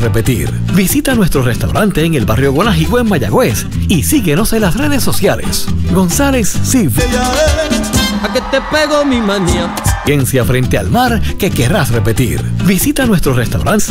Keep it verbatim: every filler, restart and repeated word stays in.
repetir. Visita nuestro restaurante en el barrio Guanajibo en Mayagüez y síguenos en las redes sociales. González Seafood. A que te pego mi manía. Ciencia frente al mar que querrás repetir. Visita nuestro restaurante.